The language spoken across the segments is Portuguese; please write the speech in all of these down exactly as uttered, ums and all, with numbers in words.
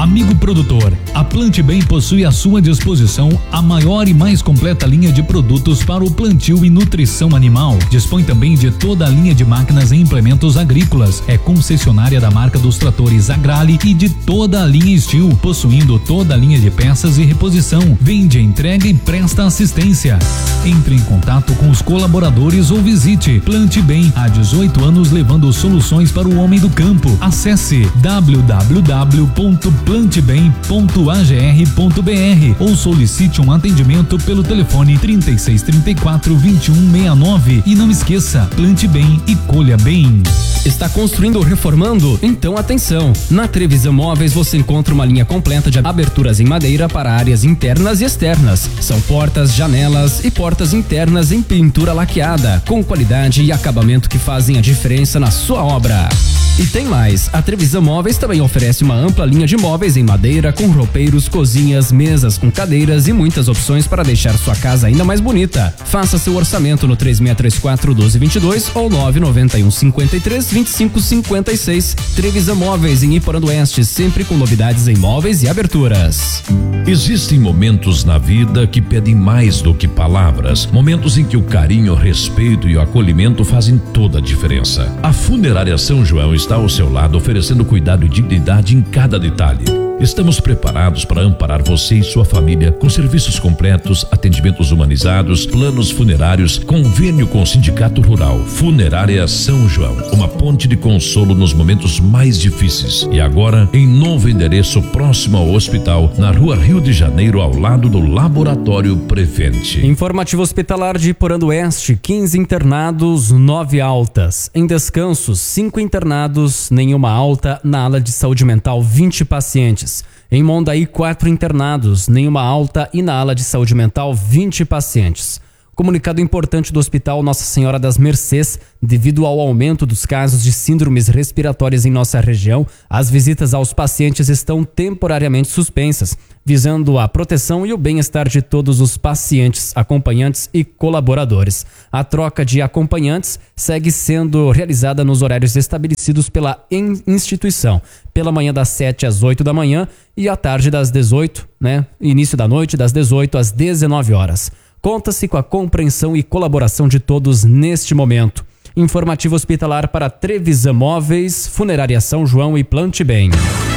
Amigo produtor, a Plante Bem possui à sua disposição a maior e mais completa linha de produtos para o plantio e nutrição animal. Dispõe também de toda a linha de máquinas e implementos agrícolas. É concessionária da marca dos tratores Agrale e de toda a linha Steel, possuindo toda a linha de peças e reposição. Vende, entrega e presta assistência. Entre em contato com os colaboradores ou visite Plante Bem, há dezoito anos levando soluções para o homem do campo. Acesse w w w ponto plante bem ponto a g r ponto b r ou solicite um atendimento pelo telefone trinta e seis, trinta e quatro, vinte e um, sessenta e nove. E não esqueça, plante bem e colha bem. Está construindo ou reformando? Então atenção! Na Trevisan Móveis você encontra uma linha completa de aberturas em madeira para áreas internas e externas. São portas, janelas e portas internas em pintura laqueada, com qualidade e acabamento que fazem a diferença na sua obra. E tem mais, a Trevisan Móveis também oferece uma ampla linha de móveis em madeira com roupeiros, cozinhas, mesas com cadeiras e muitas opções para deixar sua casa ainda mais bonita. Faça seu orçamento no três seis três quatro, um dois dois dois ou nove nove um, cinco três, vinte e cinco cinquenta e seis. Trevisan Móveis em Iporã-do-Oeste, sempre com novidades em móveis e aberturas. Existem momentos na vida que pedem mais do que palavras, momentos em que o carinho, o respeito e o acolhimento fazem toda a diferença. A Funerária São João está ao seu lado, oferecendo cuidado e dignidade em cada detalhe. Estamos preparados para amparar você e sua família com serviços completos, atendimentos humanizados, planos funerários, convênio com o Sindicato Rural. Funerária São João, uma ponte de consolo nos momentos mais difíceis. E agora, em novo endereço próximo ao hospital, na Rua Rio de Janeiro, ao lado do Laboratório Prevente. Informativo hospitalar de Iporã-do-Oeste, quinze internados, nove altas. Em descansos, cinco internados, nenhuma alta. Na ala de saúde mental, vinte pacientes. Em Mondaí, quatro internados, nenhuma alta, e na ala de saúde mental, vinte pacientes. Comunicado importante do Hospital Nossa Senhora das Mercês: devido ao aumento dos casos de síndromes respiratórias em nossa região, as visitas aos pacientes estão temporariamente suspensas, visando a proteção e o bem-estar de todos os pacientes, acompanhantes e colaboradores. A troca de acompanhantes segue sendo realizada nos horários estabelecidos pela instituição, pela manhã das sete às oito da manhã e à tarde das dezoito, né? Início da noite das dezoito às dezenove horas. Conta-se com a compreensão e colaboração de todos neste momento. Informativo hospitalar para Trevisan Móveis, Funerária São João e Plante Bem.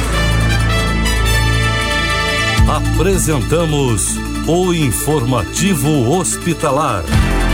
Apresentamos o Informativo Hospitalar.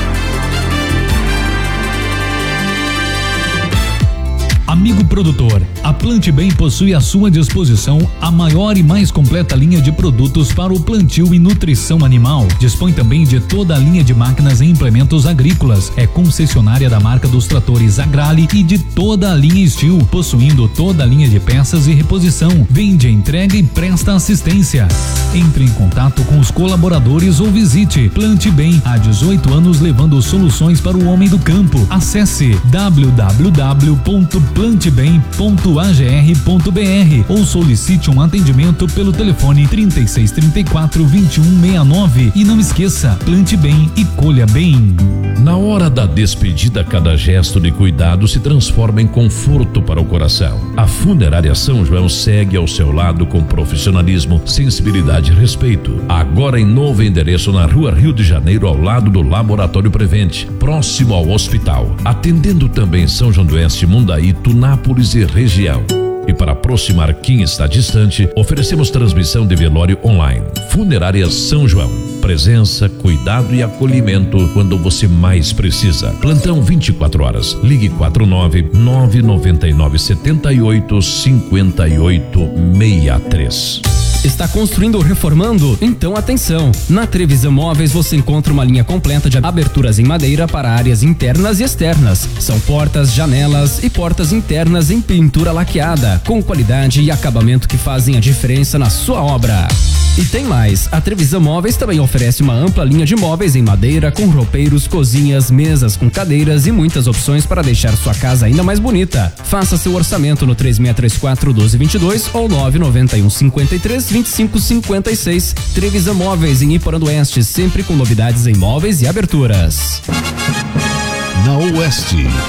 Amigo produtor, a Plante Bem possui à sua disposição a maior e mais completa linha de produtos para o plantio e nutrição animal. Dispõe também de toda a linha de máquinas e implementos agrícolas. É concessionária da marca dos tratores Agrale e de toda a linha Steel, possuindo toda a linha de peças e reposição. Vende, entrega e presta assistência. Entre em contato com os colaboradores ou visite Plante Bem, há dezoito anos levando soluções para o homem do campo. Acesse w w w ponto plante bem ponto a g r ponto b r ou solicite um atendimento pelo telefone trinta e seis, trinta e quatro, vinte e um, sessenta e nove. E não esqueça, plante bem e colha bem. Na hora da despedida, cada gesto de cuidado se transforma em conforto para o coração. A Funerária São João segue ao seu lado com profissionalismo, sensibilidade e respeito. Agora em novo endereço na Rua Rio de Janeiro, ao lado do Laboratório Prevente, próximo ao hospital. Atendendo também São João do Oeste, Mondaí, Tunápolis e região. E para aproximar quem está distante, oferecemos transmissão de velório online. Funerária São João. Presença, cuidado e acolhimento quando você mais precisa. Plantão vinte e quatro horas. Ligue quatro nove nove nove nove sete oito cinco oito seis três. Está construindo ou reformando? Então atenção! Na Trevisan Móveis você encontra uma linha completa de aberturas em madeira para áreas internas e externas. São portas, janelas e portas internas em pintura laqueada, com qualidade e acabamento que fazem a diferença na sua obra. E tem mais, a Trevisan Móveis também oferece uma ampla linha de móveis em madeira com roupeiros, cozinhas, mesas com cadeiras e muitas opções para deixar sua casa ainda mais bonita. Faça seu orçamento no três seis três quatro, um dois dois dois ou nove nove um, cinco três, vinte e cinco cinquenta e seis. Trevisan Móveis em Iporã-do-Oeste, sempre com novidades em móveis e aberturas. Na Oeste,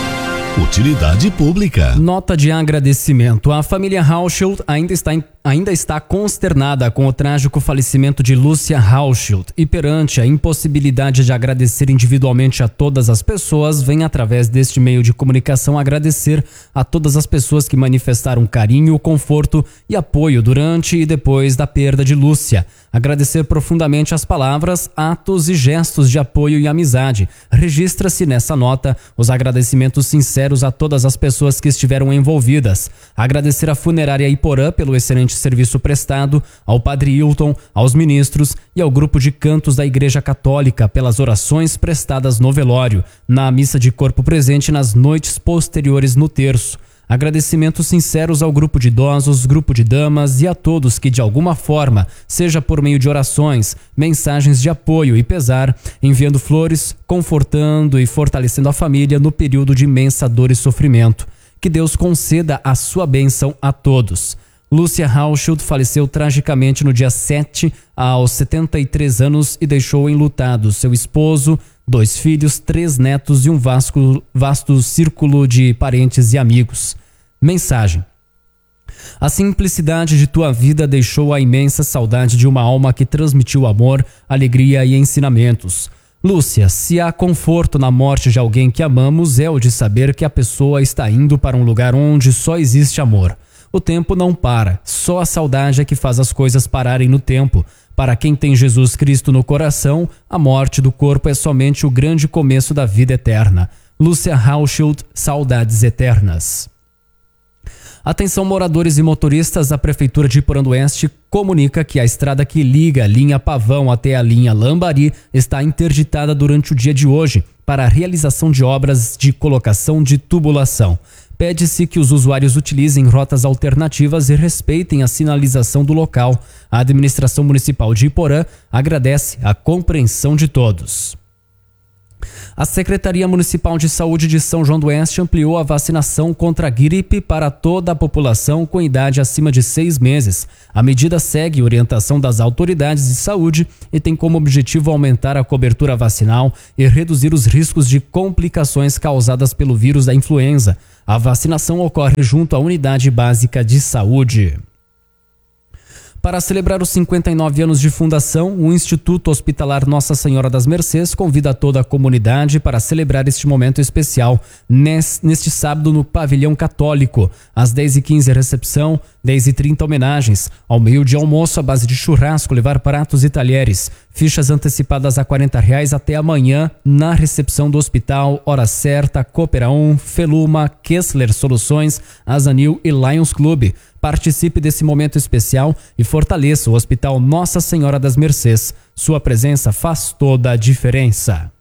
Utilidade pública. Nota de agradecimento. A família Hauschild ainda está, ainda está consternada com o trágico falecimento de Lúcia Hauschild e perante a impossibilidade de agradecer individualmente a todas as pessoas, vem através deste meio de comunicação agradecer a todas as pessoas que manifestaram carinho, conforto e apoio durante e depois da perda de Lúcia. Agradecer profundamente as palavras, atos e gestos de apoio e amizade. Registra-se nessa nota os agradecimentos sinceros a todas as pessoas que estiveram envolvidas. Agradecer à Funerária Iporã pelo excelente serviço prestado, ao Padre Hilton, aos ministros e ao grupo de cantos da Igreja Católica pelas orações prestadas no velório, na missa de corpo presente nas noites posteriores no terço. Agradecimentos sinceros ao grupo de idosos, grupo de damas e a todos que de alguma forma, seja por meio de orações, mensagens de apoio e pesar, enviando flores, confortando e fortalecendo a família no período de imensa dor e sofrimento. Que Deus conceda a sua bênção a todos. Lúcia Hauschild faleceu tragicamente no dia sete, aos setenta e três anos, e deixou enlutado seu esposo, dois filhos, três netos e um vasto, vasto círculo de parentes e amigos. Mensagem. A simplicidade de tua vida deixou a imensa saudade de uma alma que transmitiu amor, alegria e ensinamentos. Lúcia, se há conforto na morte de alguém que amamos, é o de saber que a pessoa está indo para um lugar onde só existe amor. O tempo não para, só a saudade é que faz as coisas pararem no tempo. Para quem tem Jesus Cristo no coração, a morte do corpo é somente o grande começo da vida eterna. Lúcia Hauschild, saudades eternas. Atenção moradores e motoristas, a Prefeitura de Iporã do Oeste comunica que a estrada que liga a linha Pavão até a linha Lambari está interditada durante o dia de hoje para a realização de obras de colocação de tubulação. Pede-se que os usuários utilizem rotas alternativas e respeitem a sinalização do local. A Administração Municipal de Iporã agradece a compreensão de todos. A Secretaria Municipal de Saúde de São João do Oeste ampliou a vacinação contra a gripe para toda a população com idade acima de seis meses. A medida segue orientação das autoridades de saúde e tem como objetivo aumentar a cobertura vacinal e reduzir os riscos de complicações causadas pelo vírus da influenza. A vacinação ocorre junto à Unidade Básica de Saúde. Para celebrar os cinquenta e nove anos de fundação, o Instituto Hospitalar Nossa Senhora das Mercês convida toda a comunidade para celebrar este momento especial neste sábado no Pavilhão Católico. Às dez e quinze recepção, dez e trinta homenagens. Ao meio-dia almoço à base de churrasco, levar pratos e talheres. Fichas antecipadas a quarenta reais até amanhã na recepção do hospital, Hora Certa, Coopera um, Feluma, Kessler Soluções, Azanil e Lions Club. Participe desse momento especial e fortaleça o Hospital Nossa Senhora das Mercês. Sua presença faz toda a diferença.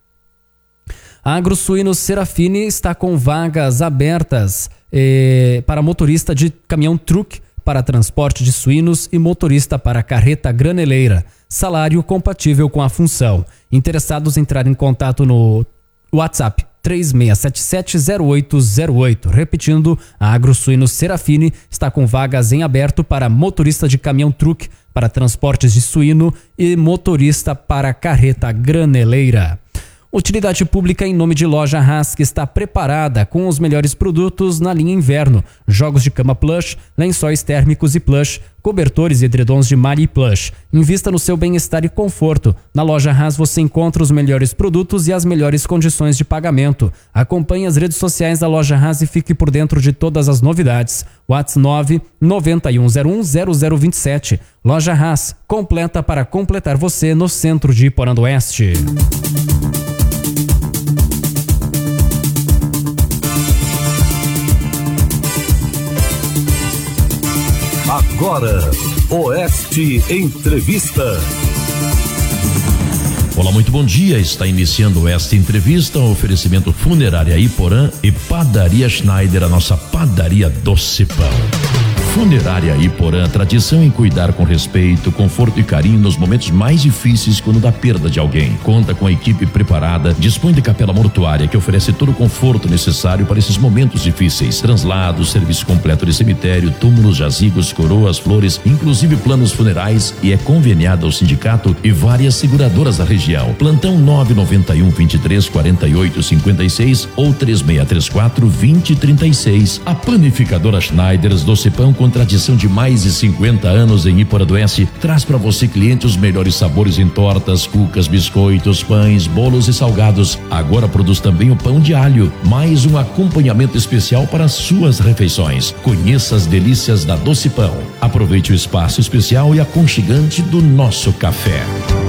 A AgroSuíno Serafine está com vagas abertas eh, para motorista de caminhão truck para transporte de suínos e motorista para carreta graneleira. Salário compatível com a função. Interessados entrar em contato no WhatsApp três seis sete sete zero oito zero oito. Repetindo, a AgroSuíno Serafine está com vagas em aberto para motorista de caminhão truck para transportes de suíno e motorista para carreta graneleira. Utilidade pública em nome de Loja Haas, que está preparada com os melhores produtos na linha inverno. Jogos de cama plush, lençóis térmicos e plush, cobertores e edredons de malha e plush. Invista no seu bem-estar e conforto. Na Loja Haas você encontra os melhores produtos e as melhores condições de pagamento. Acompanhe as redes sociais da Loja Haas e fique por dentro de todas as novidades. WhatsApp nove nove um zero um zero zero dois sete. Loja Haas, completa para completar você no centro de Iporã do Oeste. Agora, Oeste Entrevista. Olá, muito bom dia. Está iniciando esta entrevista, um oferecimento Funerária Iporã e Padaria Schneider, a nossa padaria doce pão. Funerária Iporã, tradição em cuidar com respeito, conforto e carinho nos momentos mais difíceis quando da perda de alguém. Conta com a equipe preparada, dispõe de capela mortuária que oferece todo o conforto necessário para esses momentos difíceis. Translados, serviço completo de cemitério, túmulos, jazigos, coroas, flores, inclusive planos funerais, e é conveniada ao sindicato e várias seguradoras da região. Plantão nove nove um, vinte e três, quarenta e oito, cinquenta e seis ou três seis três quatro, vinte, trinta e seis. A panificadora Schneiders Doce Pão, com tradição de mais de cinquenta anos em Iporã do Oeste, traz para você, cliente, os melhores sabores em tortas, cucas, biscoitos, pães, bolos e salgados. Agora produz também o pão de alho, mais um acompanhamento especial para suas refeições. Conheça as delícias da Doce Pão. Aproveite o espaço especial e aconchegante do nosso café.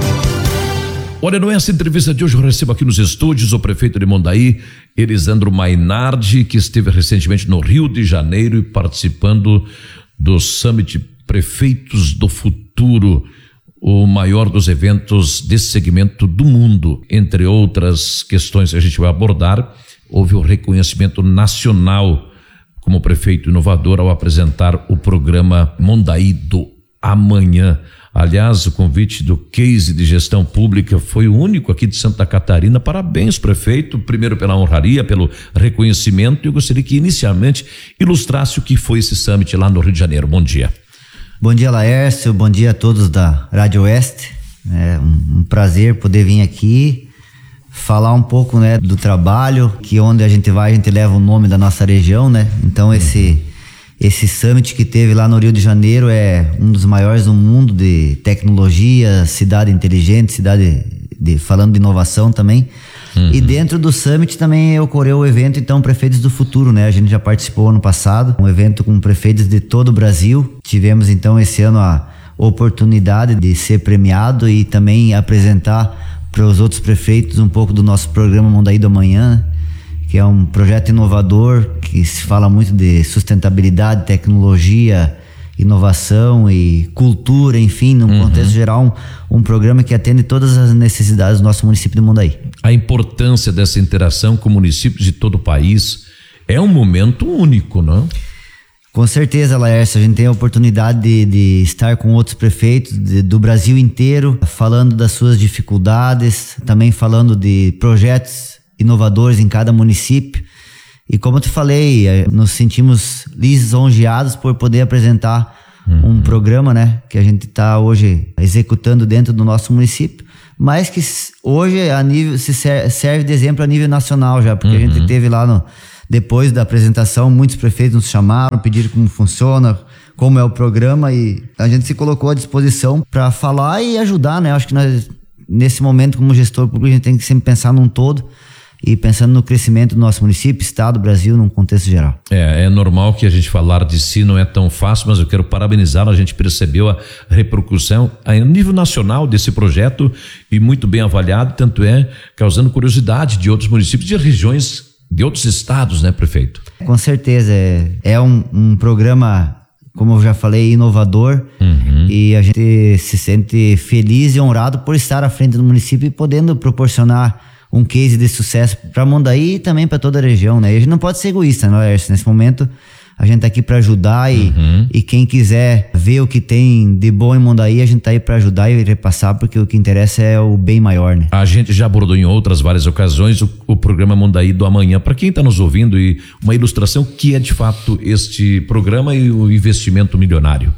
Olha, nessa entrevista de hoje eu recebo aqui nos estúdios o prefeito de Mondaí, Elisandro Mainardi, que esteve recentemente no Rio de Janeiro e participando do Summit Prefeitos do Futuro, o maior dos eventos desse segmento do mundo. Entre outras questões que a gente vai abordar, houve o reconhecimento nacional como prefeito inovador ao apresentar o programa Mondaí do Amanhã. Aliás, o convite do Case de Gestão Pública foi o único aqui de Santa Catarina. Parabéns, prefeito, primeiro pela honraria, pelo reconhecimento. Eu gostaria que inicialmente ilustrasse o que foi esse summit lá no Rio de Janeiro. Bom dia. Bom dia, Laércio, bom dia a todos da Rádio Oeste. É um, um prazer poder vir aqui falar um pouco, né, do trabalho, que onde a gente vai a gente leva o nome da nossa região, né? Então esse Esse summit que teve lá no Rio de Janeiro é um dos maiores do mundo de tecnologia, cidade inteligente, cidade de, falando de inovação também. Uhum. E dentro do summit também ocorreu o evento, então, Prefeitos do Futuro, né? A gente já participou ano passado, um evento com prefeitos de todo o Brasil. Tivemos então esse ano a oportunidade de ser premiado e também apresentar para os outros prefeitos um pouco do nosso programa Mondaí do Amanhã, que é um projeto inovador, que se fala muito de sustentabilidade, tecnologia, inovação e cultura, enfim, num uhum. contexto geral, um, um programa que atende todas as necessidades do nosso município de Mondaí. A importância dessa interação com municípios de todo o país é um momento único, não? Com certeza, Laércio, a gente tem a oportunidade de, de estar com outros prefeitos de, do Brasil inteiro, falando das suas dificuldades, também falando de projetos inovadores em cada município. E como eu te falei, nos sentimos lisonjeados por poder apresentar uhum. um programa, né, que a gente está hoje executando dentro do nosso município, mas que hoje a nível, se serve de exemplo a nível nacional já, porque uhum. a gente teve lá no, depois da apresentação, muitos prefeitos nos chamaram, pediram como funciona, como é o programa, e a gente se colocou à disposição para falar e ajudar, né? Acho que nós, nesse momento, como gestor público, a gente tem que sempre pensar num todo e pensando no crescimento do nosso município, estado, Brasil, num contexto geral. É, é normal que a gente falar de si não é tão fácil, mas eu quero parabenizar, a gente percebeu a repercussão a nível nacional desse projeto e muito bem avaliado, tanto é causando curiosidade de outros municípios, de regiões, de outros estados, né, prefeito? Com certeza, é, é um, um programa, como eu já falei, inovador, uhum. e a gente se sente feliz e honrado por estar à frente do município e podendo proporcionar um case de sucesso para Mondaí e também para toda a região, né? E a gente não pode ser egoísta, não é? Nesse momento a gente tá aqui para ajudar e, uhum. e quem quiser ver o que tem de bom em Mondaí, a gente tá aí para ajudar e repassar, porque o que interessa é o bem maior, né? A gente já abordou em outras várias ocasiões o, o programa Mondaí do Amanhã. Para quem está nos ouvindo, e uma ilustração que é de fato este programa e o investimento milionário.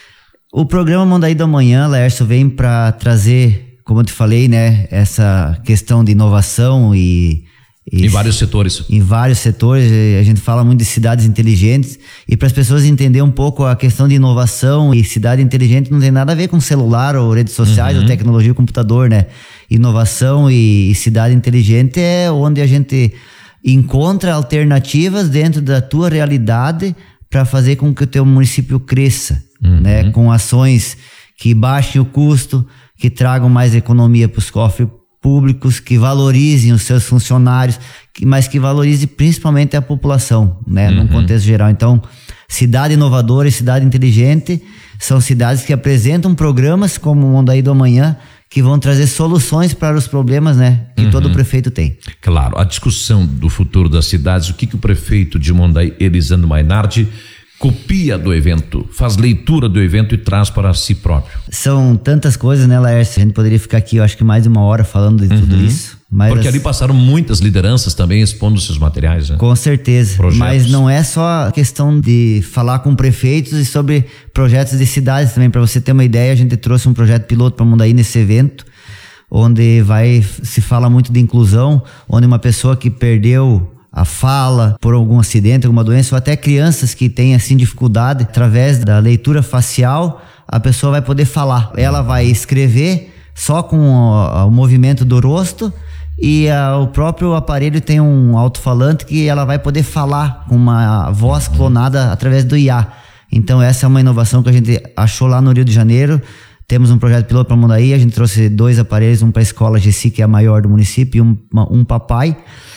O programa Mondaí do Amanhã, Laércio, vem para trazer, como eu te falei, né, essa questão de inovação e, e... Em vários setores. Em vários setores, a gente fala muito de cidades inteligentes, e para as pessoas entenderem um pouco a questão de inovação e cidade inteligente não tem nada a ver com celular ou redes sociais uhum. ou tecnologia, computador, né? Inovação e, e cidade inteligente é onde a gente encontra alternativas dentro da tua realidade para fazer com que o teu município cresça, uhum. né? Com ações que baixem o custo, que tragam mais economia para os cofres públicos, que valorizem os seus funcionários, que, mas que valorize principalmente a população, né, uhum. num contexto geral. Então, cidade inovadora e cidade inteligente são cidades que apresentam programas como o Mondaí do Amanhã, que vão trazer soluções para os problemas, né, que uhum. todo prefeito tem. Claro, a discussão do futuro das cidades, o que, que o prefeito de Mondaí, Elisandro Mainardi, copia do evento, faz leitura do evento e traz para si próprio? São tantas coisas, né, Laércio? A gente poderia ficar aqui, eu acho que mais de uma hora falando de uhum. tudo isso. Mas Porque ali passaram muitas lideranças também expondo seus materiais, né? Com certeza. Projetos. Mas não é só a questão de falar com prefeitos e sobre projetos de cidades também. Para você ter uma ideia, a gente trouxe um projeto piloto para Mundaí nesse evento, onde vai se fala muito de inclusão, onde uma pessoa que perdeu a fala por algum acidente, alguma doença, ou até crianças que têm assim dificuldade, através da leitura facial, a pessoa vai poder falar. Ela vai escrever só com o, o movimento do rosto, e a, o próprio aparelho tem um alto-falante que ela vai poder falar com uma voz clonada através do I A. Então essa é uma inovação que a gente achou lá no Rio de Janeiro. Temos um projeto piloto para Mundaí, a gente trouxe dois aparelhos, um para a escola G C, que é a maior do município, e um, um papai.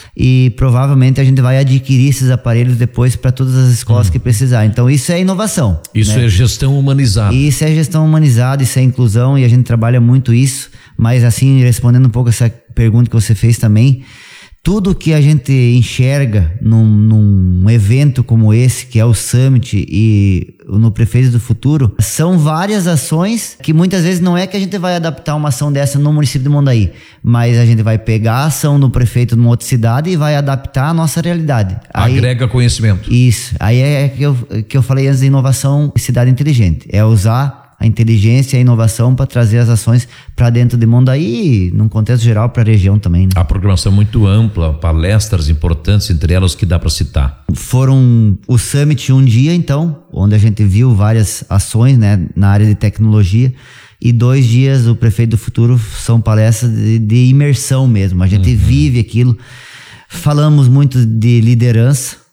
E provavelmente a gente vai adquirir esses aparelhos depois para todas as escolas hum. que precisar. Então isso é inovação. Isso né? é gestão humanizada. Isso é gestão humanizada, isso é inclusão, e a gente trabalha muito isso. Mas assim, respondendo um pouco essa pergunta que você fez também, tudo que a gente enxerga num, num evento como esse, que é o Summit e no Prefeitos do Futuro, são várias ações que muitas vezes não é que a gente vai adaptar uma ação dessa no município de Mundaí, mas a gente vai pegar a ação do prefeito de uma outra cidade e vai adaptar a nossa realidade. Aí, agrega conhecimento. Isso. Aí é que eu, que eu falei antes de inovação e cidade inteligente. É usar a inteligência e a inovação para trazer as ações para dentro de Mundaí e, num contexto geral, para a região também. Né? A programação é muito ampla, palestras importantes, entre elas que dá para citar. Foram o Summit um dia, então, onde a gente viu várias ações, né, na área de tecnologia, e dois dias o Prefeito do Futuro são palestras de, de imersão mesmo. A gente uhum. vive aquilo. Falamos muito de liderança,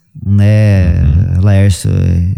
né, uhum. Laércio,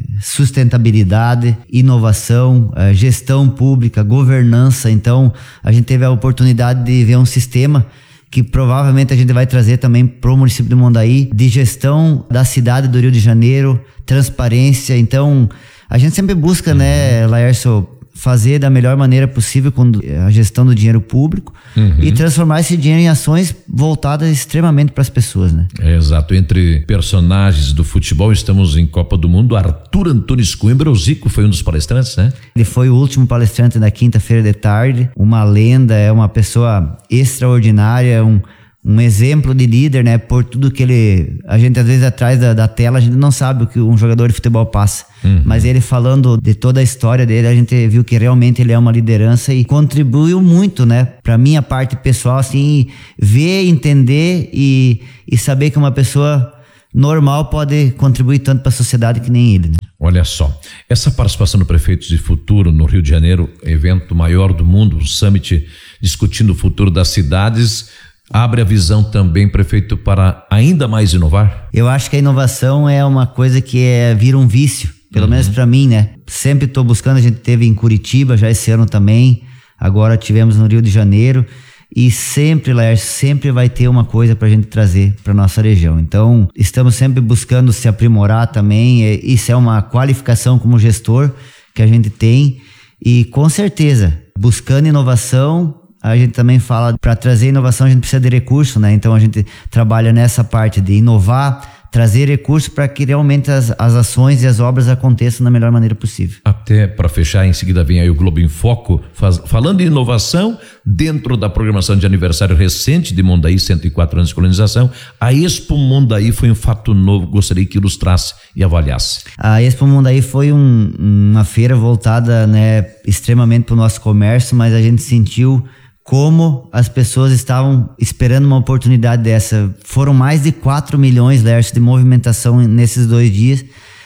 sustentabilidade, inovação, gestão pública, governança. Então a gente teve a oportunidade de ver um sistema que provavelmente a gente vai trazer também para o município de Mundaí, de gestão da cidade do Rio de Janeiro, transparência. Então a gente sempre busca, uhum. né, Laércio, fazer da melhor maneira possível com a gestão do dinheiro público uhum. e transformar esse dinheiro em ações voltadas extremamente para as pessoas, né? É, exato. Entre personagens do futebol, estamos em Copa do Mundo. Arthur Antunes Coimbra, o Zico, foi um dos palestrantes, né? Ele foi o último palestrante da quinta-feira de tarde. Uma lenda, é uma pessoa extraordinária, um um exemplo de líder, né? Por tudo que ele... A gente, às vezes, atrás da, da tela, a gente não sabe o que um jogador de futebol passa. Uhum. Mas ele falando de toda a história dele, a gente viu que realmente ele é uma liderança e contribuiu muito, né? Pra minha parte pessoal, assim, ver, entender e, e saber que uma pessoa normal pode contribuir tanto para a sociedade que nem ele, né? Olha só, essa participação do Prefeitos de Futuro no Rio de Janeiro, evento maior do mundo, o Summit, discutindo o futuro das cidades... abre a visão também, prefeito, para ainda mais inovar? Eu acho que a inovação é uma coisa que é, vira um vício, pelo uhum. menos para mim, né? Sempre estou buscando, a gente teve em Curitiba já esse ano também, agora tivemos no Rio de Janeiro, e sempre, Laércio, sempre vai ter uma coisa para a gente trazer para nossa região. Então, estamos sempre buscando se aprimorar também, isso é uma qualificação como gestor que a gente tem, e com certeza, buscando inovação, a gente também fala, para trazer inovação a gente precisa de recurso, né? Então a gente trabalha nessa parte de inovar, trazer recurso para que realmente as, as ações e as obras aconteçam da melhor maneira possível. Até para fechar, em seguida vem aí o Globo em Foco, faz, falando em inovação, dentro da programação de aniversário recente de Mundaí, cento e quatro anos de colonização, a Expo Mundaí foi um fato novo, gostaria que ilustrasse e avaliasse. A Expo Mundaí foi um, uma feira voltada, né, extremamente para o nosso comércio, mas a gente sentiu como as pessoas estavam esperando uma oportunidade dessa. Foram mais de quatro milhões, Lércio, de movimentação nesses dois dias.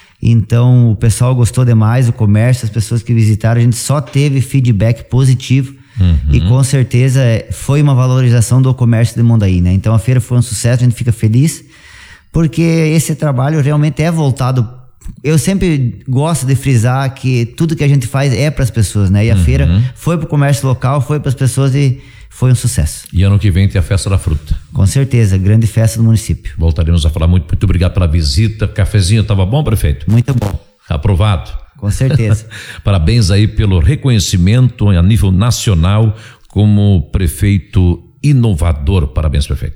Então o pessoal gostou demais, o comércio, as pessoas que visitaram, a gente só teve feedback positivo. Uhum. E com certeza foi uma valorização do comércio de Mundaí, né? Então a feira foi um sucesso, a gente fica feliz, porque esse trabalho realmente é voltado. Eu sempre gosto de frisar que tudo que a gente faz é para as pessoas, né? E a uhum. feira foi para o comércio local, foi para as pessoas e foi um sucesso. E ano que vem tem a Festa da Fruta. Com certeza, grande festa do município. Voltaremos a falar muito. Muito obrigado pela visita. Cafezinho estava bom, prefeito? Muito bom. Aprovado. Com certeza. Parabéns aí pelo reconhecimento a nível nacional como prefeito inovador. Parabéns, prefeito.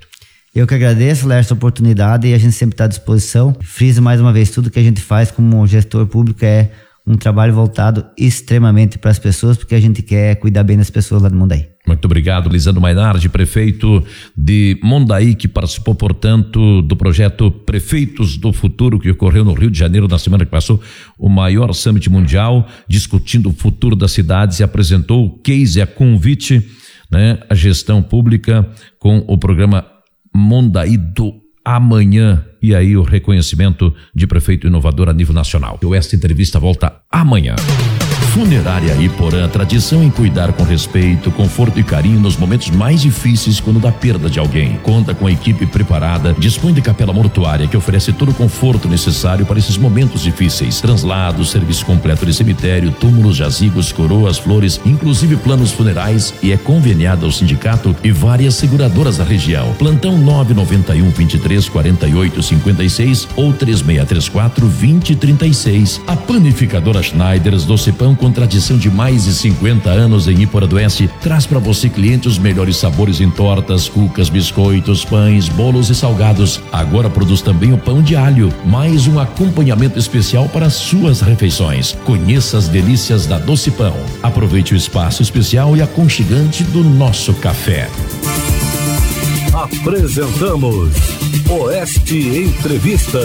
Eu que agradeço, Lércio, a oportunidade, e a gente sempre está à disposição. Friso mais uma vez, tudo que a gente faz como gestor público é um trabalho voltado extremamente para as pessoas, porque a gente quer cuidar bem das pessoas lá de Mondaí. Muito obrigado, Lisandro Mainardi, prefeito de Mondaí, que participou, portanto, do projeto Prefeitos do Futuro, que ocorreu no Rio de Janeiro na semana que passou, o maior summit mundial, discutindo o futuro das cidades, e apresentou o case, a convite, né, a gestão pública com o programa Mondaí do Amanhã, e aí o reconhecimento de prefeito inovador a nível nacional. Esta entrevista volta amanhã. Funerária Iporã, tradição em cuidar com respeito, conforto e carinho nos momentos mais difíceis quando da perda de alguém. Conta com a equipe preparada, dispõe de capela mortuária que oferece todo o conforto necessário para esses momentos difíceis. Translados, serviço completo de cemitério, túmulos, jazigos, coroas, flores, inclusive planos funerais, e é conveniada ao sindicato e várias seguradoras da região. Plantão nove nove um, vinte e três, quarenta e oito, cinquenta e seis ou três seis três quatro, vinte, trinta e seis. A panificadora Schneiders Doce Pão, com tradição de mais de cinquenta anos em Iporã do Oeste, traz para você, cliente, os melhores sabores em tortas, cucas, biscoitos, pães, bolos e salgados. Agora produz também o pão de alho, mais um acompanhamento especial para suas refeições. Conheça as delícias da Doce Pão. Aproveite o espaço especial e aconchegante do nosso café. Apresentamos Oeste Entrevista.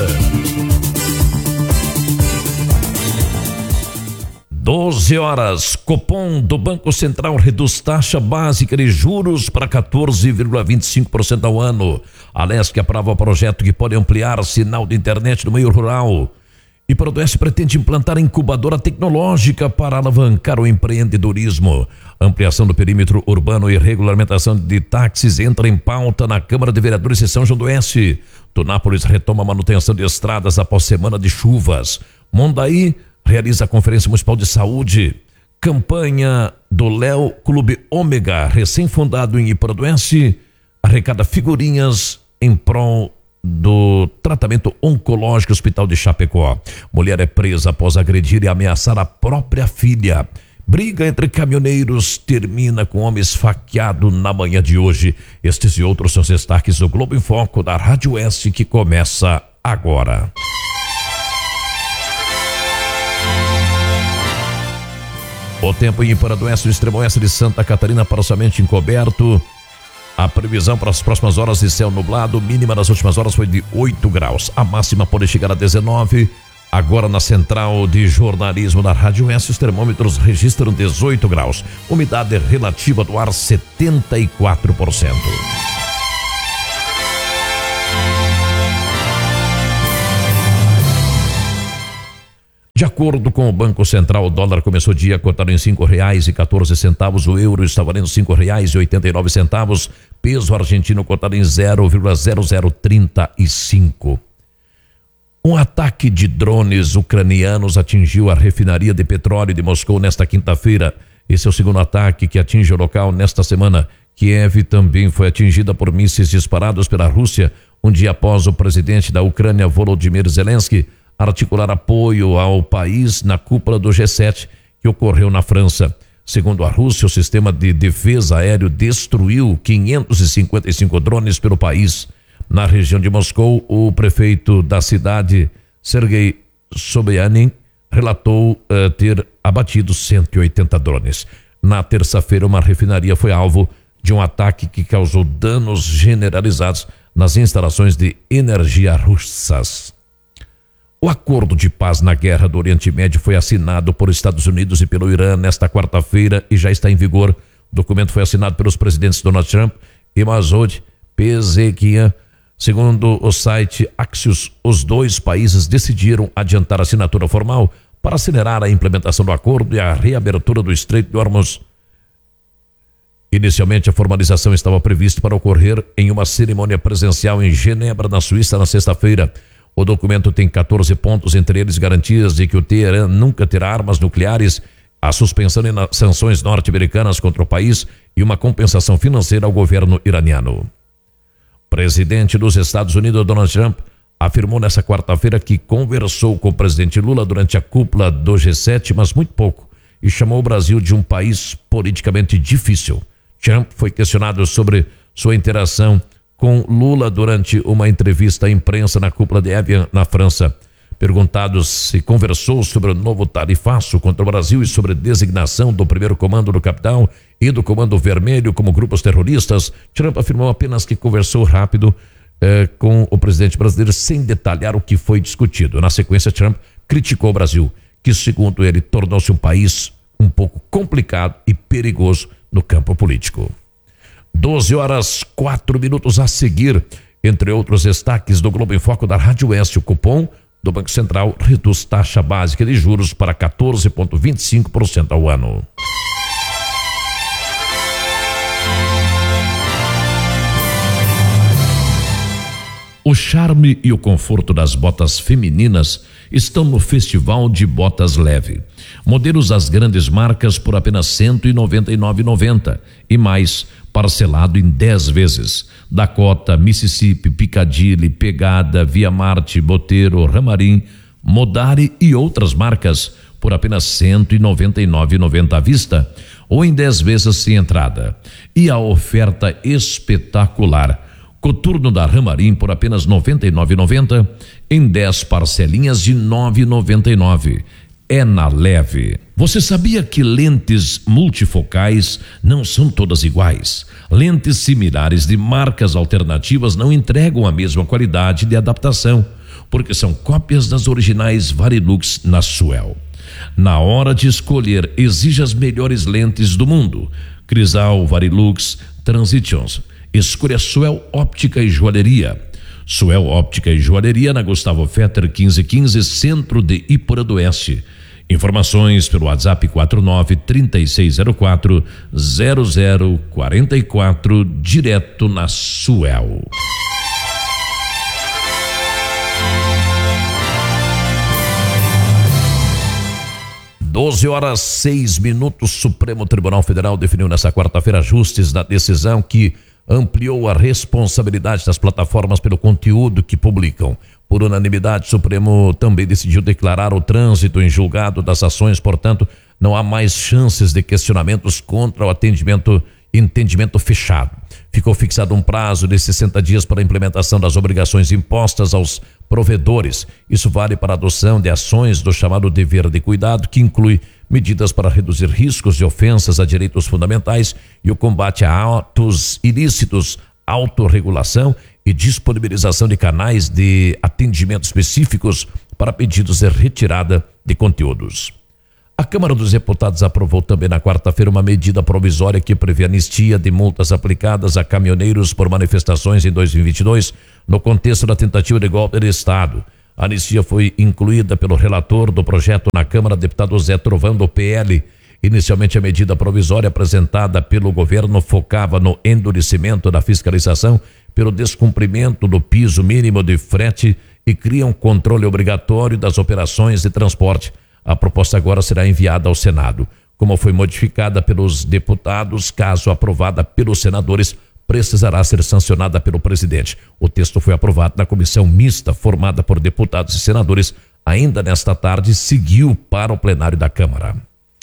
doze horas, Copom do Banco Central reduz taxa básica de juros para quatorze vírgula vinte e cinco por cento ao ano. A Lesc aprova o projeto que pode ampliar sinal de internet no meio rural. E Prodoeste pretende implantar incubadora tecnológica para alavancar o empreendedorismo. Ampliação do perímetro urbano e regulamentação de táxis entra em pauta na Câmara de Vereadores de São João do Oeste. Tunápolis retoma a manutenção de estradas após semana de chuvas. Mondaí realiza a Conferência Municipal de Saúde. Campanha do Léo Clube Ômega, recém-fundado em Iporã do Oeste, arrecada figurinhas em prol do tratamento oncológico do Hospital de Chapecó. Mulher é presa após agredir e ameaçar a própria filha. Briga entre caminhoneiros termina com homem esfaqueado na manhã de hoje. Estes e outros são os destaques do Globo em Foco da Rádio Oeste, que começa agora. O tempo em Iporã do Oeste, o extremo oeste de Santa Catarina, parcialmente encoberto. A previsão para as próximas horas de céu nublado, mínima nas últimas horas foi de oito graus. A máxima pode chegar a dezenove. Agora na central de jornalismo da Rádio Oeste, os termômetros registram dezoito graus. Umidade relativa do ar setenta e quatro por cento. De acordo com o Banco Central, o dólar começou o dia cotado em cinco reais e quatorze centavos, o euro está valendo cinco reais e oitenta e nove centavos, peso argentino cotado em zero vírgula zero zero trinta e cinco. Um ataque de drones ucranianos atingiu a refinaria de petróleo de Moscou nesta quinta-feira. Esse é o segundo ataque que atinge o local nesta semana. Kiev também foi atingida por mísseis disparados pela Rússia, um dia após o presidente da Ucrânia, Volodymyr Zelensky, articular apoio ao país na cúpula do G sete que ocorreu na França. Segundo a Rússia, o sistema de defesa aéreo destruiu quinhentos e cinquenta e cinco drones pelo país. Na região de Moscou, o prefeito da cidade, Sergei Sobyanin, relatou uh, ter abatido cento e oitenta drones. Na terça-feira, uma refinaria foi alvo de um ataque que causou danos generalizados nas instalações de energia russas. O acordo de paz na guerra do Oriente Médio foi assinado por Estados Unidos e pelo Irã nesta quarta-feira e já está em vigor. O documento foi assinado pelos presidentes Donald Trump e Masoud Pezeshkian. Segundo o site Axios, os dois países decidiram adiantar a assinatura formal para acelerar a implementação do acordo e a reabertura do Estreito de Hormuz. Inicialmente, a formalização estava prevista para ocorrer em uma cerimônia presencial em Genebra, na Suíça, na sexta-feira. O documento tem quatorze pontos, entre eles garantias de que o Teherã nunca terá armas nucleares, a suspensão de sanções norte-americanas contra o país e uma compensação financeira ao governo iraniano. Presidente dos Estados Unidos, Donald Trump, afirmou nesta quarta-feira que conversou com o presidente Lula durante a cúpula do G sete, mas muito pouco, e chamou o Brasil de um país politicamente difícil. Trump foi questionado sobre sua interação com com Lula durante uma entrevista à imprensa na cúpula de Evian, na França. Perguntado se conversou sobre o novo tarifaço contra o Brasil e sobre a designação do primeiro comando do capital e do comando vermelho como grupos terroristas, Trump afirmou apenas que conversou rápido eh, com o presidente brasileiro sem detalhar o que foi discutido. Na sequência, Trump criticou o Brasil, que segundo ele tornou-se um país um pouco complicado e perigoso no campo político. doze horas, quatro minutos a seguir. Entre outros destaques do Globo em Foco da Rádio Oeste, o cupom do Banco Central reduz taxa básica de juros para quatorze vírgula vinte e cinco por cento ao ano. O charme e o conforto das botas femininas estão no Festival de Botas Leve. Modelos das grandes marcas por apenas cento e noventa e nove reais e noventa centavos e mais, parcelado em dez vezes. Dakota, Mississippi, Piccadilly, Pegada, Via Marte, Bottero, Ramarim, Modari e outras marcas por apenas cento e noventa e nove reais e noventa centavos à vista ou em dez vezes sem entrada. E a oferta espetacular: coturno da Ramarim por apenas noventa e nove reais e noventa centavos em dez parcelinhas de nove reais e noventa e nove centavos. É na Leve. Você sabia que lentes multifocais não são todas iguais? Lentes similares de marcas alternativas não entregam a mesma qualidade de adaptação, porque são cópias das originais Varilux na Suel. Na hora de escolher, exija as melhores lentes do mundo. Crisal, Varilux, Transitions. Escolha Suel Óptica e Joalheria. Suel Óptica e Joalheria na Gustavo Fetter quinze quinze, centro de Iporã do Oeste. Informações pelo WhatsApp quatro nove, três seis zero quatro, zero zero quatro quatro, direto na Suel. doze horas, seis minutos. Supremo Tribunal Federal definiu nesta quarta-feira ajustes da decisão que ampliou a responsabilidade das plataformas pelo conteúdo que publicam. Por unanimidade, o Supremo também decidiu declarar o trânsito em julgado das ações, portanto, não há mais chances de questionamentos contra o atendimento, entendimento fechado. Ficou fixado um prazo de sessenta dias para a implementação das obrigações impostas aos provedores. Isso vale para a adoção de ações do chamado dever de cuidado, que inclui medidas para reduzir riscos de ofensas a direitos fundamentais e o combate a atos ilícitos, autorregulação e disponibilização de canais de atendimento específicos para pedidos de retirada de conteúdos. A Câmara dos Deputados aprovou também na quarta-feira uma medida provisória que prevê anistia de multas aplicadas a caminhoneiros por manifestações em dois mil e vinte e dois, no contexto da tentativa de golpe de Estado. A anistia foi incluída pelo relator do projeto na Câmara, deputado Zé Trovão, do P L. Inicialmente, a medida provisória apresentada pelo governo focava no endurecimento da fiscalização pelo descumprimento do piso mínimo de frete e cria um controle obrigatório das operações de transporte. A proposta agora será enviada ao Senado. Como foi modificada pelos deputados, caso aprovada pelos senadores, precisará ser sancionada pelo presidente. O texto foi aprovado na comissão mista formada por deputados e senadores. Ainda nesta tarde, seguiu para o plenário da Câmara.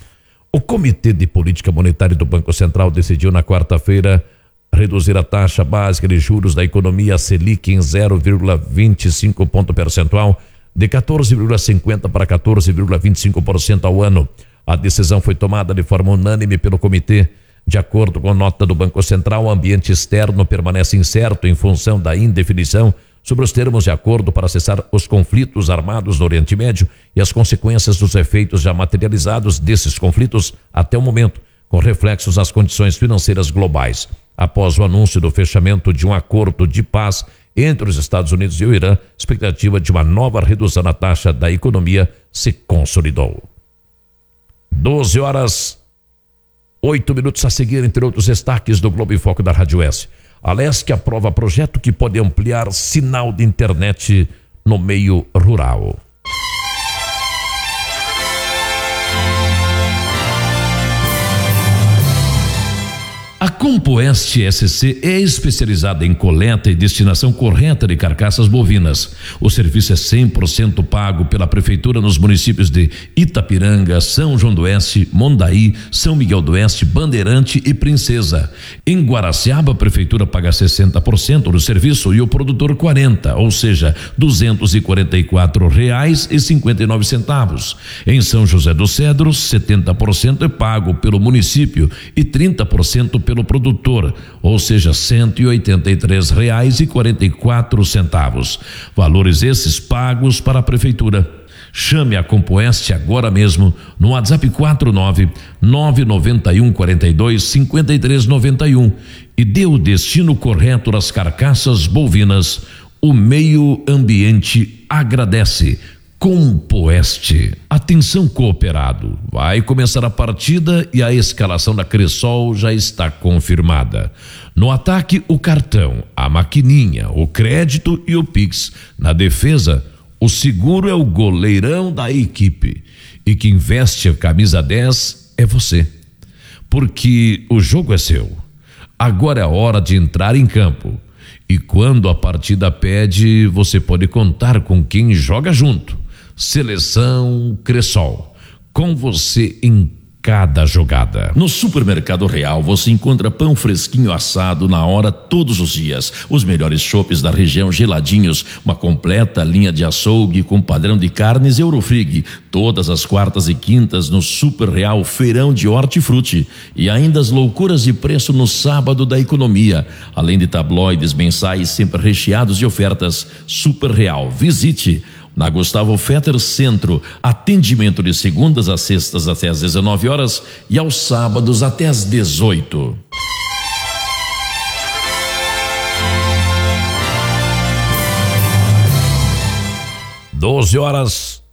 O Comitê de Política Monetária do Banco Central decidiu na quarta-feira reduzir a taxa básica de juros da economia Selic em zero vírgula vinte e cinco ponto percentual de quatorze vírgula cinquenta para quatorze vírgula vinte e cinco por cento ao ano. A decisão foi tomada de forma unânime pelo comitê. De acordo com a nota do Banco Central, o ambiente externo permanece incerto em função da indefinição sobre os termos de acordo para cessar os conflitos armados no Oriente Médio e as consequências dos efeitos já materializados desses conflitos até o momento, com reflexos nas condições financeiras globais. Após o anúncio do fechamento de um acordo de paz entre os Estados Unidos e o Irã, a expectativa de uma nova redução na taxa da economia se consolidou. doze horas, oito minutos a seguir, entre outros destaques do Globo em Foco da Rádio S. A Lesc aprova projeto que pode ampliar sinal de internet no meio rural. A Compoeste S C é especializada em coleta e destinação correta de carcaças bovinas. O serviço é cem por cento pago pela Prefeitura nos municípios de Itapiranga, São João do Oeste, Mondaí, São Miguel do Oeste, Bandeirante e Princesa. Em Guaraciaba, a Prefeitura paga sessenta por cento do serviço e o produtor quarenta por cento, ou seja, duzentos e quarenta e quatro reais e cinquenta e nove centavos. Em São José dos Cedros, setenta por cento é pago pelo município e trinta por cento pelo pelo produtor, ou seja, cento e oitenta e três reais e quarenta e quatro centavos. Valores esses pagos para a Prefeitura. Chame a Compoeste agora mesmo no WhatsApp quatro nove nove nove um quatro dois cinco três nove um e dê o destino correto das carcaças bovinas. O meio ambiente agradece. Compoeste. Atenção, cooperado. Vai começar a partida e a escalação da Cressol já está confirmada. No ataque, o cartão, a maquininha, o crédito e o Pix. Na defesa, o seguro é o goleirão da equipe. E quem veste a camisa dez é você. Porque o jogo é seu. Agora é a hora de entrar em campo. E quando a partida pede, você pode contar com quem joga junto. Seleção Cressol, com você em cada jogada. No Supermercado Real você encontra pão fresquinho assado na hora todos os dias, os melhores chopes da região geladinhos, uma completa linha de açougue com padrão de carnes Eurofrig, todas as quartas e quintas no Super Real Feirão de Hortifruti e ainda as loucuras de preço no sábado da economia, além de tabloides mensais sempre recheados de ofertas. Super Real, visite na Gustavo Fetter Centro, atendimento de segundas a sextas até às dezenove horas e aos sábados até às dezoito. doze horas,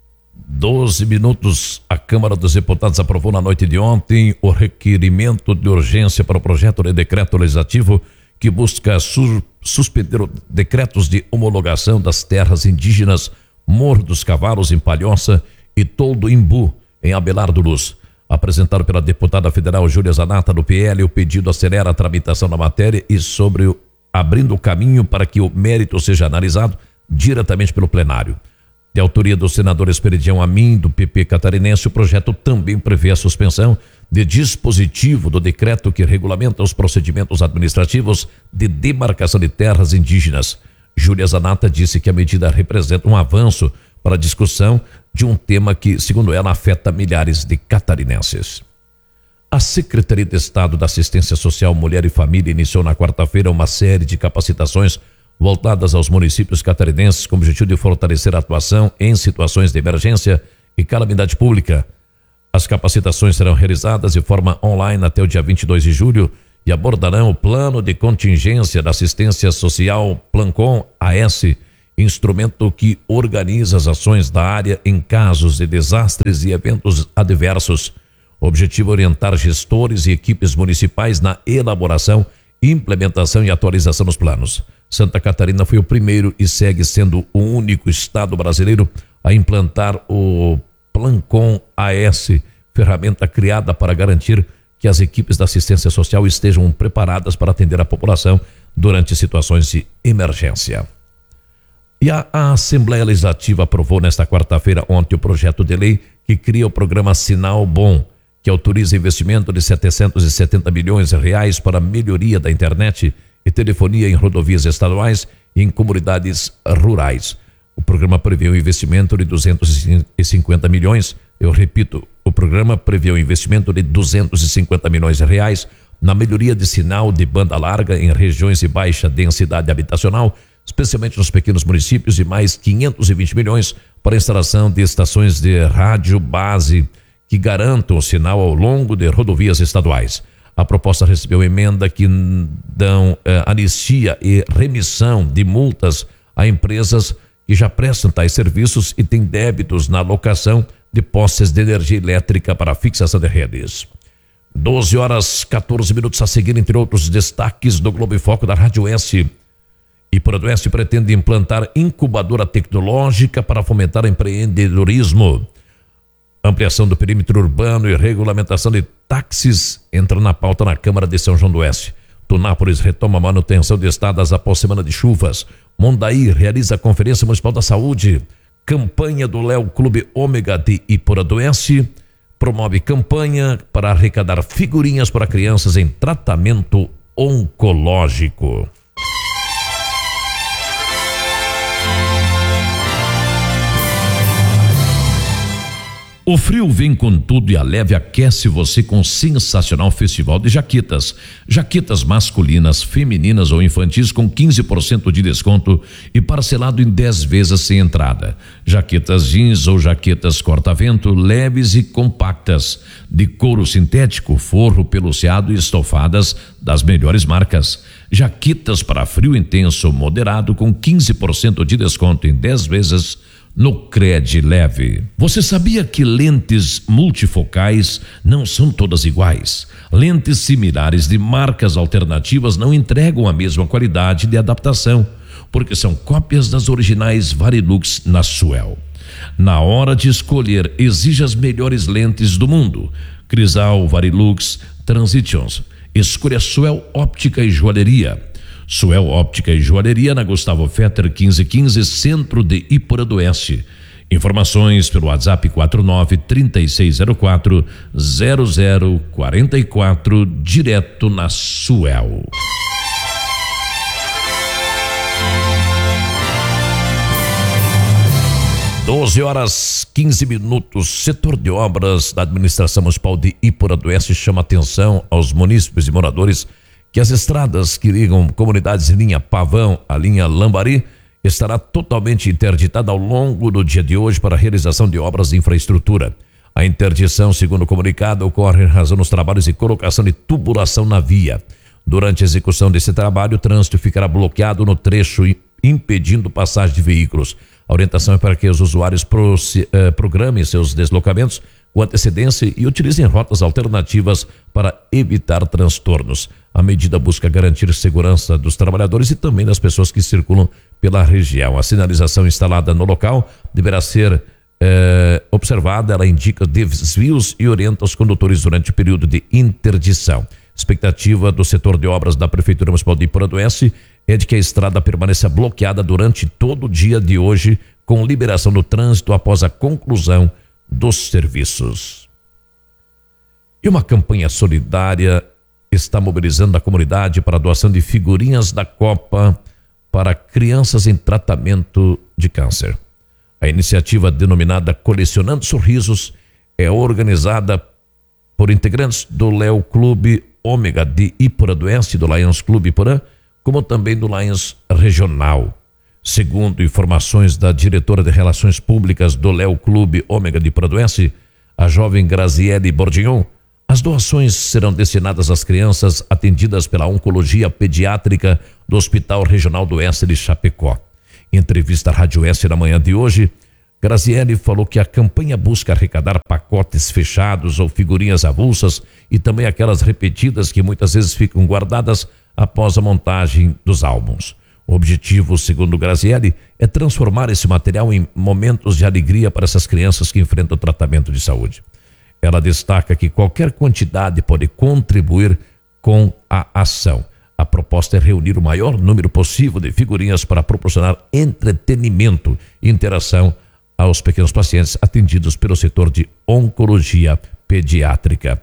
doze minutos. A Câmara dos Deputados aprovou na noite de ontem o requerimento de urgência para o projeto de decreto legislativo que busca su- suspender decretos de homologação das terras indígenas Morro dos Cavalos, em Palhoça, e Toldo Imbu, em Abelardo Luz. Apresentado pela deputada federal Júlia Zanata, do P L, o pedido acelera a tramitação da matéria e sobre o, abrindo o caminho para que o mérito seja analisado diretamente pelo plenário. De autoria do senador Esperidião Amin, do P P catarinense, o projeto também prevê a suspensão de dispositivo do decreto que regulamenta os procedimentos administrativos de demarcação de terras indígenas. Júlia Zanata disse que a medida representa um avanço para a discussão de um tema que, segundo ela, afeta milhares de catarinenses. A Secretaria de Estado da Assistência Social, Mulher e Família iniciou na quarta-feira uma série de capacitações voltadas aos municípios catarinenses com o objetivo de fortalecer a atuação em situações de emergência e calamidade pública. As capacitações serão realizadas de forma online até o dia vinte e dois de julho e abordarão o Plano de Contingência da Assistência Social Plancom A S, instrumento que organiza as ações da área em casos de desastres e eventos adversos. O objetivo é orientar gestores e equipes municipais na elaboração, implementação e atualização dos planos. Santa Catarina foi o primeiro e segue sendo o único estado brasileiro a implantar o Plancom A S, ferramenta criada para garantir que as equipes da assistência social estejam preparadas para atender a população durante situações de emergência. E a, a Assembleia Legislativa aprovou nesta quarta-feira ontem o projeto de lei que cria o programa Sinal Bom, que autoriza investimento de setecentos e setenta milhões de reais para a melhoria da internet e telefonia em rodovias estaduais e em comunidades rurais. O programa prevê um investimento de duzentos e cinquenta milhões. Eu repito, o programa prevê um investimento de duzentos e cinquenta milhões de reais na melhoria de sinal de banda larga em regiões de baixa densidade habitacional, especialmente nos pequenos municípios, e mais quinhentos e vinte milhões para a instalação de estações de rádio base que garantam o sinal ao longo de rodovias estaduais. A proposta recebeu emenda que dão eh, anistia e remissão de multas a empresas que já prestam tais serviços e têm débitos na alocação de postes de energia elétrica para a fixação de redes. doze horas, quatorze minutos a seguir, entre outros destaques do Globo em Foco da Rádio Oeste. E Prodoeste pretende implantar incubadora tecnológica para fomentar empreendedorismo. Ampliação do perímetro urbano e regulamentação de táxis entra na pauta na Câmara de São João do Oeste. Tunápolis retoma a manutenção de estradas após semana de chuvas. Mondaí realiza a Conferência Municipal da Saúde. Campanha do Léo Clube Ômega de Iporã do Oeste promove campanha para arrecadar figurinhas para crianças em tratamento oncológico. O frio vem com tudo e a leve aquece você com o sensacional festival de jaquetas. Jaquetas masculinas, femininas ou infantis com quinze por cento de desconto e parcelado em dez vezes sem entrada. Jaquetas jeans ou jaquetas corta-vento leves e compactas, de couro sintético, forro peluciado e estofadas das melhores marcas. Jaquetas para frio intenso moderado com quinze por cento de desconto em dez vezes no Cred Leve. Você sabia que lentes multifocais não são todas iguais? Lentes similares de marcas alternativas não entregam a mesma qualidade de adaptação, porque são cópias das originais Varilux na Suel. Na hora de escolher, exija as melhores lentes do mundo. Crisal, Varilux, Transitions. Escolha Suel Óptica e Joalheria. Suel Óptica e Joalheria na Gustavo Fetter quinze quinze, centro de Iporã do Oeste. Informações pelo WhatsApp quatro nove, três seis zero quatro, zero zero quatro quatro, direto na Suel. doze horas quinze minutos. Setor de obras da administração municipal de Iporã do Oeste chama atenção aos munícipes e moradores que as estradas que ligam comunidades em linha Pavão à linha Lambari estará totalmente interditada ao longo do dia de hoje para a realização de obras de infraestrutura. A interdição, segundo o comunicado, ocorre em razão dos trabalhos de colocação de tubulação na via. Durante a execução desse trabalho, o trânsito ficará bloqueado no trecho, impedindo passagem de veículos. A orientação é para que os usuários pro, eh, programem seus deslocamentos com antecedência e utilizem rotas alternativas para evitar transtornos. A medida busca garantir segurança dos trabalhadores e também das pessoas que circulam pela região. A sinalização instalada no local deverá ser eh, observada. Ela indica desvios e orienta os condutores durante o período de interdição. Expectativa do setor de obras da Prefeitura Municipal de Iporã do Oeste é de que a estrada permaneça bloqueada durante todo o dia de hoje, com liberação do trânsito após a conclusão dos serviços. E uma campanha solidária está mobilizando a comunidade para a doação de figurinhas da Copa para crianças em tratamento de câncer. A iniciativa, denominada Colecionando Sorrisos, é organizada por integrantes do Léo Clube Ômega de Iporã do Oeste, do Lions Clube Iporã, como também do Lions Regional. Segundo informações da diretora de Relações Públicas do Léo Clube Ômega de Iporã do Oeste, a jovem Graziele Bordignon, as doações serão destinadas às crianças atendidas pela Oncologia Pediátrica do Hospital Regional do Oeste de Chapecó. Em entrevista à Rádio Oeste na manhã de hoje, Graziele falou que a campanha busca arrecadar pacotes fechados ou figurinhas avulsas e também aquelas repetidas que muitas vezes ficam guardadas após a montagem dos álbuns. O objetivo, segundo Graziele, é transformar esse material em momentos de alegria para essas crianças que enfrentam o tratamento de saúde. Ela destaca que qualquer quantidade pode contribuir com a ação. A proposta é reunir o maior número possível de figurinhas para proporcionar entretenimento e interação aos pequenos pacientes atendidos pelo setor de oncologia pediátrica.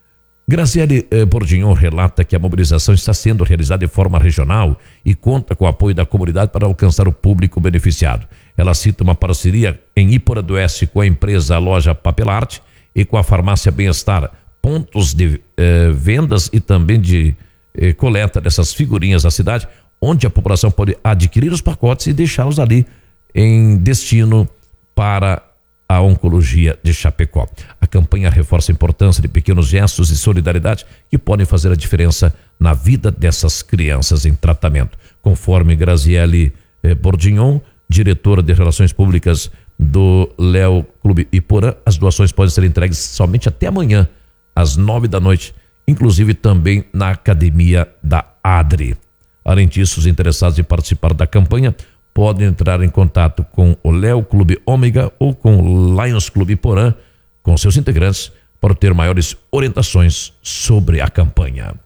Graziele eh, Bordignon relata que a mobilização está sendo realizada de forma regional e conta com o apoio da comunidade para alcançar o público beneficiado. Ela cita uma parceria em Iporã do Oeste com a empresa Loja Papelarte e com a farmácia Bem-Estar, pontos de eh, vendas e também de eh, coleta dessas figurinhas na cidade, onde a população pode adquirir os pacotes e deixá-los ali em destino para a oncologia de Chapecó. A campanha reforça a importância de pequenos gestos de solidariedade que podem fazer a diferença na vida dessas crianças em tratamento. Conforme Graziele eh, Bordignon, diretora de Relações Públicas do Léo Clube Iporã, as doações podem ser entregues somente até amanhã, às nove da noite, inclusive também na Academia da Adri. Além disso, os interessados em participar da campanha podem entrar em contato com o Léo Clube Ômega ou com o Lions Clube Iporã com seus integrantes para ter maiores orientações sobre a campanha.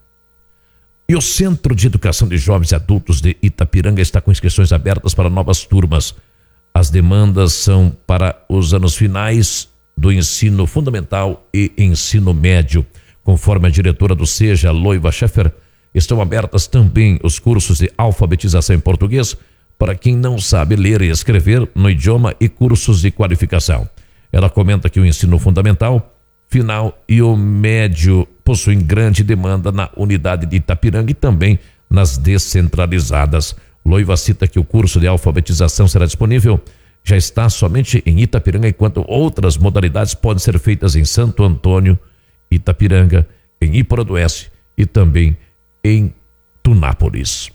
E o Centro de Educação de Jovens e Adultos de Itapiranga está com inscrições abertas para novas turmas. As demandas são para os anos finais do ensino fundamental e ensino médio. Conforme a diretora do SEJA, Loiva Schaeffer, estão abertas também os cursos de alfabetização em português para quem não sabe ler e escrever no idioma e cursos de qualificação. Ela comenta que o ensino fundamental, final e o médio possuem grande demanda na unidade de Itapiranga e também nas descentralizadas. Loiva cita que o curso de alfabetização será disponível, já está somente em Itapiranga, enquanto outras modalidades podem ser feitas em Santo Antônio, Itapiranga, em Iporã do Oeste e também em Tunápolis.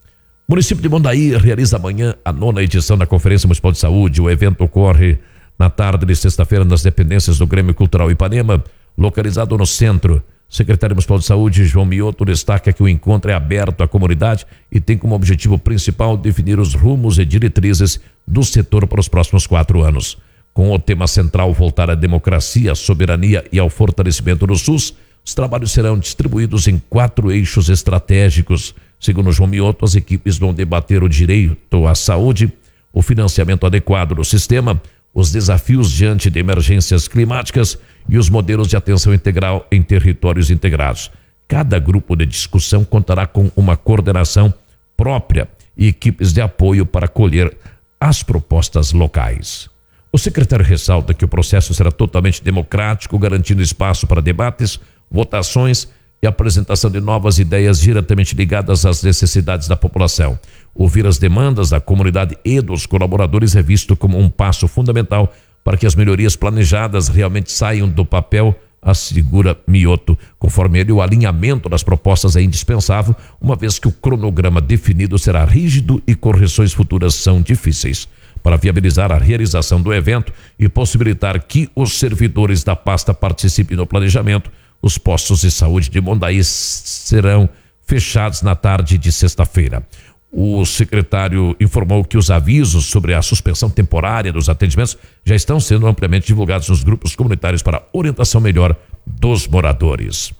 O município de Mondaí realiza amanhã a nona edição da Conferência Municipal de Saúde. O evento ocorre na tarde de sexta-feira nas dependências do Grêmio Cultural Ipanema, localizado no centro. O secretário municipal de saúde, João Mioto, destaca que o encontro é aberto à comunidade e tem como objetivo principal definir os rumos e diretrizes do setor para os próximos quatro anos. Com o tema central voltar à democracia, à soberania e ao fortalecimento do SUS, os trabalhos serão distribuídos em quatro eixos estratégicos. Segundo João Mioto, as equipes vão debater o direito à saúde, o financiamento adequado do sistema, os desafios diante de emergências climáticas e os modelos de atenção integral em territórios integrados. Cada grupo de discussão contará com uma coordenação própria e equipes de apoio para acolher as propostas locais. O secretário ressalta que o processo será totalmente democrático, garantindo espaço para debates, votações e apresentação de novas ideias diretamente ligadas às necessidades da população. Ouvir as demandas da comunidade e dos colaboradores é visto como um passo fundamental para que as melhorias planejadas realmente saiam do papel, assegura Mioto. Conforme ele, o alinhamento das propostas é indispensável, uma vez que o cronograma definido será rígido e correções futuras são difíceis. Para viabilizar a realização do evento e possibilitar que os servidores da pasta participem no planejamento, os postos de saúde de Mondaí serão fechados na tarde de sexta-feira. O secretário informou que os avisos sobre a suspensão temporária dos atendimentos já estão sendo amplamente divulgados nos grupos comunitários para orientação melhor dos moradores.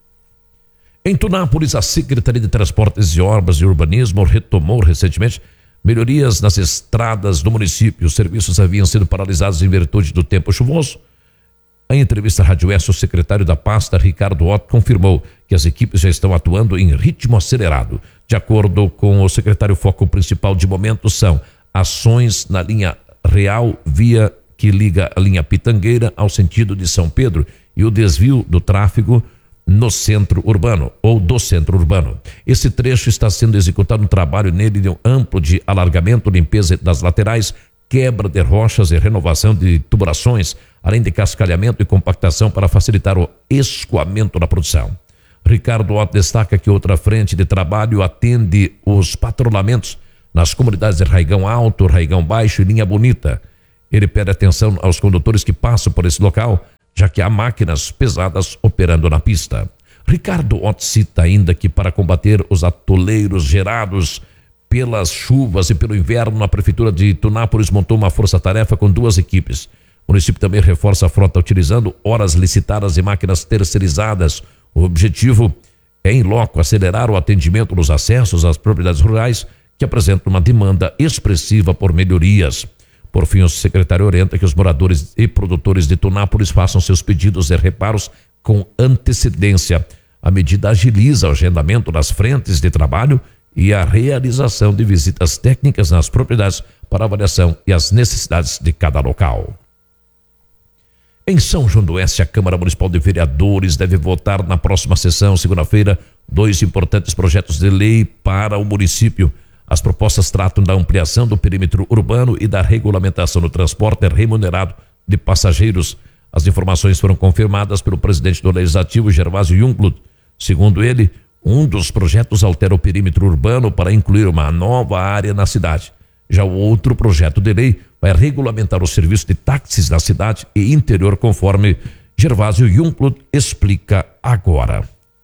Em Tunápolis, a Secretaria de Transportes e Obras e Urbanismo retomou recentemente melhorias nas estradas do município. Os serviços haviam sido paralisados em virtude do tempo chuvoso. Em entrevista à Rádio S, o secretário da pasta, Ricardo Otto, confirmou que as equipes já estão atuando em ritmo acelerado. De acordo com o secretário, o foco principal de momento são ações na linha Real, via que liga a linha Pitangueira ao sentido de São Pedro, e o desvio do tráfego no centro urbano ou do centro urbano. Esse trecho está sendo executado um trabalho nele de um amplo de alargamento, limpeza das laterais, quebra de rochas e renovação de tubulações, além de cascalhamento e compactação para facilitar o escoamento da produção. Ricardo Otto destaca que outra frente de trabalho atende os patrulhamentos nas comunidades de Raigão Alto, Raigão Baixo e Linha Bonita. Ele pede atenção aos condutores que passam por esse local, já que há máquinas pesadas operando na pista. Ricardo Otto cita ainda que para combater os atoleiros gerados pelas chuvas e pelo inverno, a Prefeitura de Tunápolis montou uma força-tarefa com duas equipes. O município também reforça a frota utilizando horas licitadas e máquinas terceirizadas. O objetivo é, em loco, acelerar o atendimento nos acessos às propriedades rurais que apresentam uma demanda expressiva por melhorias. Por fim, o secretário orienta que os moradores e produtores de Tunápolis façam seus pedidos de reparos com antecedência. A medida agiliza o agendamento das frentes de trabalho e a realização de visitas técnicas nas propriedades para avaliação e as necessidades de cada local. Em São João do Oeste, a Câmara Municipal de Vereadores deve votar na próxima sessão, segunda-feira, dois importantes projetos de lei para o município. As propostas tratam da ampliação do perímetro urbano e da regulamentação do transporte remunerado de passageiros. As informações foram confirmadas pelo presidente do Legislativo, Gervásio Jungblut. Segundo ele, um dos projetos altera o perímetro urbano para incluir uma nova área na cidade. Já o outro projeto de lei vai regulamentar o serviço de táxis na cidade e interior, conforme Gervásio Jungblut explica agora.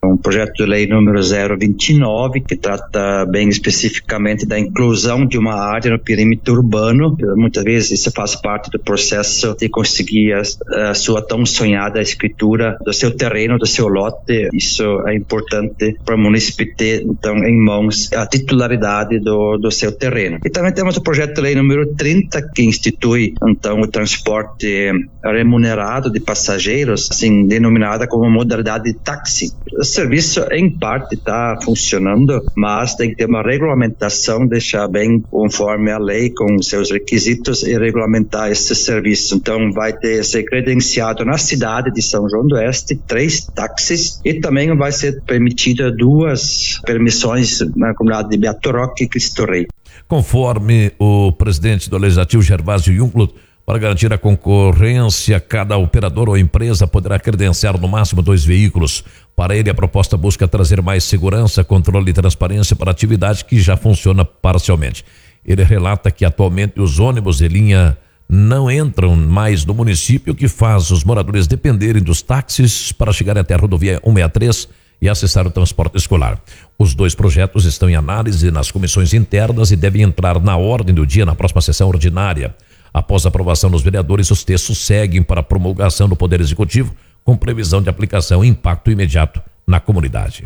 um projeto de lei número zero vinte e nove, que trata bem especificamente da inclusão de uma área no perímetro urbano. Muitas vezes isso faz parte do processo de conseguir a, a sua tão sonhada escritura do seu terreno, do seu lote. Isso é importante para o município ter, então, em mãos a titularidade do, do seu terreno. E também temos o projeto de lei número trinta, que institui, então, o transporte remunerado de passageiros, assim, denominada como modalidade de táxi. O serviço, em parte, está funcionando, mas tem que ter uma regulamentação, deixar bem conforme a lei, com seus requisitos, e regulamentar esse serviço. Então, vai ter ser credenciado na cidade de São João do Oeste três táxis, e também vai ser permitida duas permissões na comunidade de Beato Roque e Cristo Rei. Conforme o presidente do Legislativo, Gervásio Juncklut, para garantir a concorrência, cada operador ou empresa poderá credenciar no máximo dois veículos. Para ele, a proposta busca trazer mais segurança, controle e transparência para a atividade que já funciona parcialmente. Ele relata que atualmente os ônibus de linha não entram mais no município, o que faz os moradores dependerem dos táxis para chegar até a rodovia cento e sessenta e três e acessar o transporte escolar. Os dois projetos estão em análise nas comissões internas e devem entrar na ordem do dia na próxima sessão ordinária. Após a aprovação dos vereadores, os textos seguem para promulgação do Poder Executivo, com previsão de aplicação e impacto imediato na comunidade.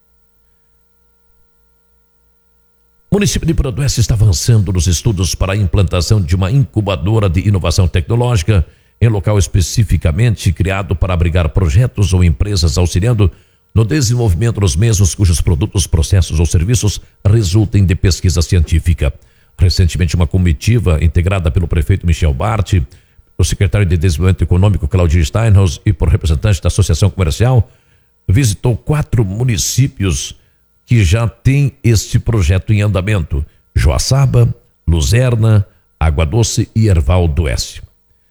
O município de Porandu Oeste está avançando nos estudos para a implantação de uma incubadora de inovação tecnológica em local especificamente criado para abrigar projetos ou empresas auxiliando no desenvolvimento dos mesmos cujos produtos, processos ou serviços resultem de pesquisa científica. Recentemente, uma comitiva integrada pelo prefeito Michel Bart, o secretário de Desenvolvimento Econômico Claudir Steinhaus e por representante da Associação Comercial, visitou quatro municípios que já têm este projeto em andamento: Joaçaba, Luzerna, Água Doce e Erval do Oeste.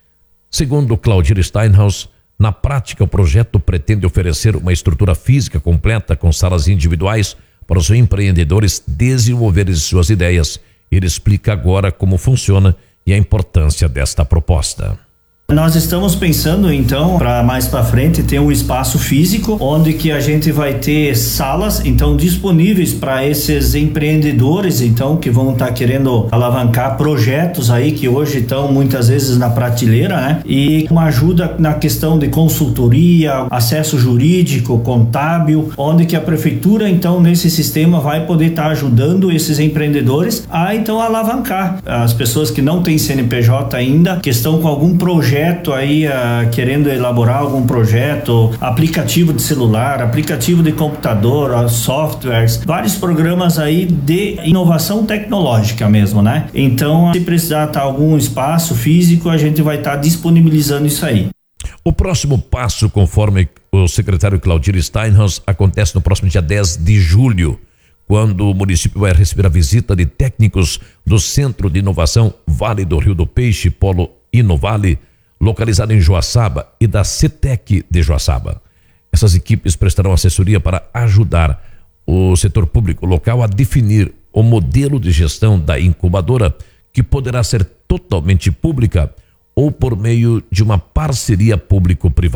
Segundo Claudir Steinhaus, na prática o projeto pretende oferecer uma estrutura física completa com salas individuais para os empreendedores desenvolverem suas ideias. Ele explica agora como funciona e a importância desta proposta. Nós estamos pensando então para mais para frente ter um espaço físico onde que a gente vai ter salas então disponíveis para esses empreendedores então que vão estar tá querendo alavancar projetos aí que hoje estão muitas vezes na prateleira, né? E uma ajuda na questão de consultoria, acesso jurídico, contábil, onde que a prefeitura então nesse sistema vai poder estar tá ajudando esses empreendedores a então alavancar as pessoas que não têm C N P J ainda, que estão com algum projeto aí uh, querendo elaborar algum projeto, aplicativo de celular, aplicativo de computador, uh, softwares, vários programas aí de inovação tecnológica mesmo, né? Então, se precisar estar algum espaço físico, a gente vai estar disponibilizando isso aí. O próximo passo, conforme o secretário Claudir Steinhaus, acontece no próximo dia dez de julho, quando o município vai receber a visita de técnicos do Centro de Inovação Vale do Rio do Peixe, Polo Inovale, localizado em Joaçaba, e da CETEC de Joaçaba. Essas equipes prestarão assessoria para ajudar o setor público local a definir o modelo de gestão da incubadora, que poderá ser totalmente pública ou por meio de uma parceria público-privada.